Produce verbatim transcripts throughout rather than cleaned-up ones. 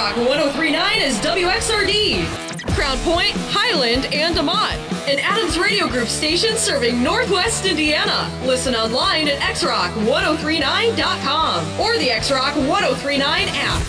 X-Rock one oh three point nine is W X R D. Crown Point, Highland, and DeMont. An Adams Radio Group station serving Northwest Indiana. Listen online at x rock ten thirty-nine dot com or the X-Rock one oh three point nine app.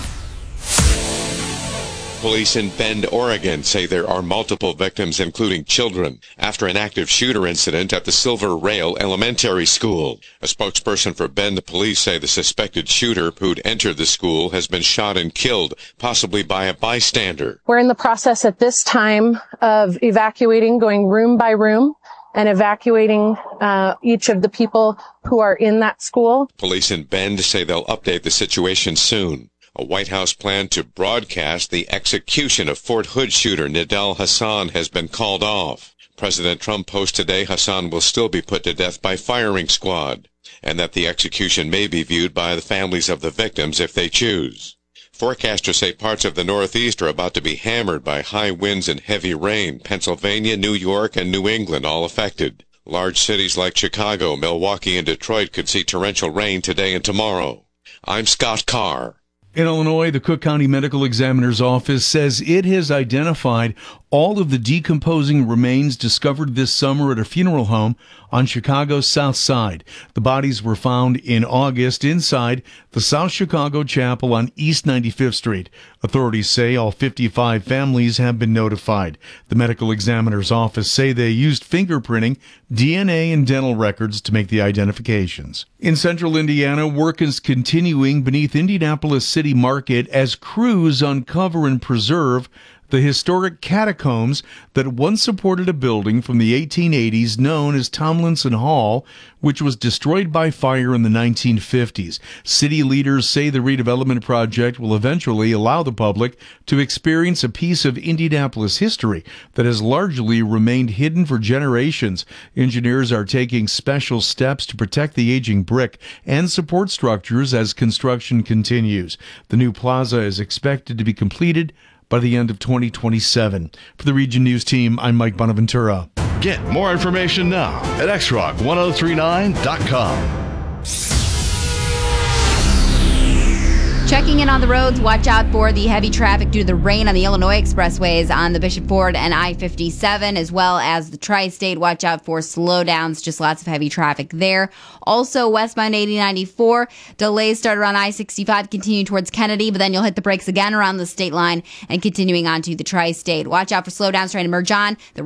Police in Bend, Oregon say there are multiple victims, including children, after an active shooter incident at the Silver Rail Elementary School. A spokesperson for Bend police say the suspected shooter who'd entered the school has been shot and killed, possibly by a bystander. We're in the process at this time of evacuating, going room by room, and evacuating uh, each of the people who are in that school. Police in Bend say they'll update the situation soon. A White House plan to broadcast the execution of Fort Hood shooter Nidal Hasan has been called off. President Trump posted today Hasan will still be put to death by firing squad, and that the execution may be viewed by the families of the victims if they choose. Forecasters say parts of the Northeast are about to be hammered by high winds and heavy rain. Pennsylvania, New York, and New England all affected. Large cities like Chicago, Milwaukee, and Detroit could see torrential rain today and tomorrow. I'm Scott Carr. In Illinois, the Cook County Medical Examiner's Office says it has identified all of the decomposing remains discovered this summer at a funeral home on Chicago's South Side. The bodies were found in August inside the South Chicago Chapel on East ninety-fifth Street. Authorities say all fifty-five families have been notified. The Medical Examiner's Office say they used fingerprinting, D N A, and dental records to make the identifications. In central Indiana, work is continuing beneath Indianapolis City Market as crews uncover and preserve the historic catacombs that once supported a building from the eighteen eighties known as Tomlinson Hall, which was destroyed by fire in the nineteen fifties. City leaders say the redevelopment project will eventually allow the public to experience a piece of Indianapolis history that has largely remained hidden for generations. Engineers are taking special steps to protect the aging brick and support structures as construction continues. The new plaza is expected to be completed by the end of twenty twenty-seven. For the Region News team, I'm Mike Bonaventura. Get more information now at x rock ten thirty-nine dot com. Checking in on the roads, watch out for the heavy traffic due to the rain on the Illinois expressways on the Bishop Ford and I fifty-seven, as well as the Tri-State. Watch out for slowdowns, just lots of heavy traffic there. Also, westbound eighty ninety-four, delays start around I sixty-five, continue towards Kennedy, but then you'll hit the brakes again around the state line and continuing on to the Tri-State. Watch out for slowdowns trying to merge on the